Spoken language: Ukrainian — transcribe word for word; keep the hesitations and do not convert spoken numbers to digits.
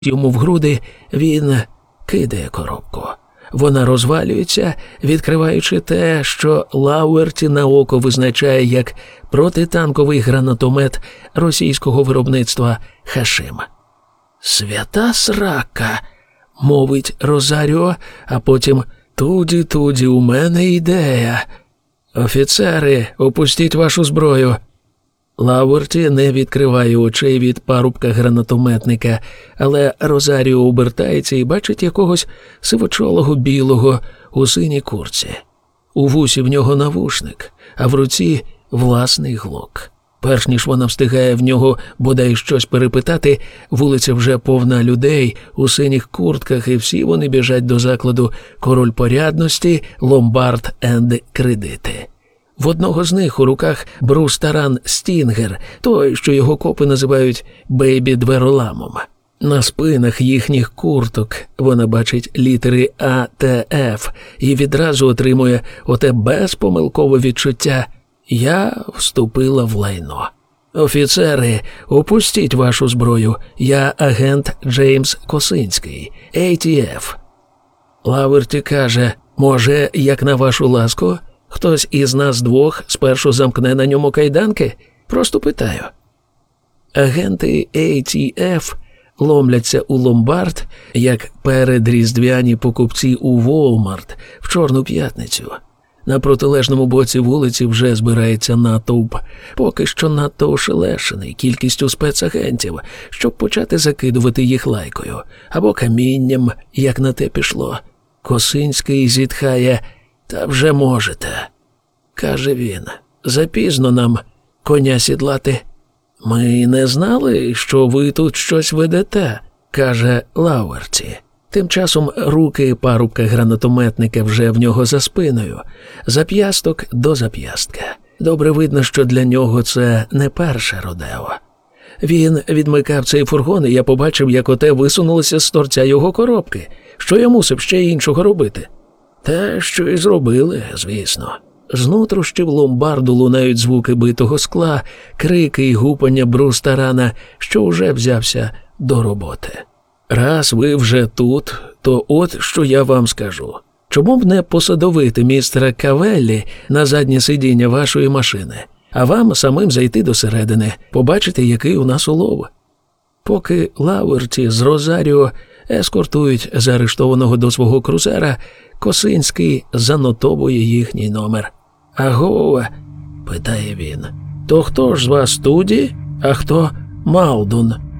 йому в груди, він кидає коробку. Вона розвалюється, відкриваючи те, що Лауерті на око визначає як протитанковий гранатомет російського виробництва «Хашим». «Свята срака!» – мовить Розаріо, а потім «Туді-туді, у мене ідея! Офіцери, опустіть вашу зброю!» Лауерті не відкриває очей від парубка гранатометника, але Розаріо обертається і бачить якогось сивочолого білого у синій куртці. У вусі в нього навушник, а в руці власний глок. Перш ніж вона встигає в нього бодай щось перепитати, вулиця вже повна людей у синіх куртках, і всі вони біжать до закладу «Король порядності», «Ломбард енд Кредити». В одного з них у руках Брус Таран Стінгер, той, що його копи називають «бейбі-двероламом». На спинах їхніх курток вона бачить літери А Т Ф і відразу отримує оте безпомилкове відчуття «Я вступила в лайно». «Офіцери, опустіть вашу зброю, я агент Джеймс Косинський, А Т Ф». Лауерті каже, може, як на вашу ласку, хтось із нас двох спершу замкне на ньому кайданки? Просто питаю. Агенти А Т Ф ломляться у ломбард, як передріздвяні покупці у Walmart в Чорну п'ятницю. На протилежному боці вулиці вже збирається натовп, поки що надто ошелешений кількістю спецагентів, щоб почати закидувати їх лайкою, або камінням, як на те пішло. Косинський зітхає: «Та вже можете», – каже він, – «запізно нам коня сідлати». «Ми не знали, що ви тут щось ведете», – каже Лауерті. Тим часом руки парубка-гранатометника вже в нього за спиною, зап'ясток до зап'ястка. Добре видно, що для нього це не перше родео. Він відмикав цей фургон, і я побачив, як оте висунулося з торця його коробки. Що я мусив ще іншого робити? Те, що і зробили, звісно. З нутрощів ломбарду лунають звуки битого скла, крики й гупання Брус Тарана, що вже взявся до роботи. Раз ви вже тут, то от що я вам скажу. Чому б не посадовити містера Кавеллі на заднє сидіння вашої машини, а вам самим зайти до середини, побачити, який у нас улов? Поки Лауерті з Розаріо ескортують заарештованого до свого крузера, Косинський занотовує їхній номер. «Аго?» – питає він. «То хто ж з вас Туді, а хто Малдун?»